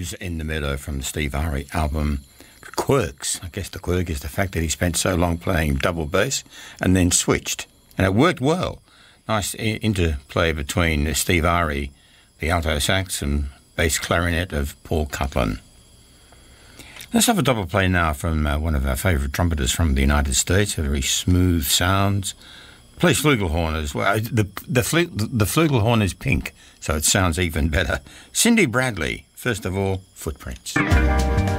Blues in the Meadow from the Steve Ari album. Quirks. I guess the quirk is the fact that he spent so long playing double bass and then switched. And it worked well. Nice interplay between Steve Ari, the alto sax, and bass clarinet of Paul Cutlen. Let's have a double play now from one of our favourite trumpeters from the United States, a very smooth sounds. Plays flugelhorn as well. The flugelhorn is pink, so it sounds even better. Cindy Bradley, first of all, Footprints.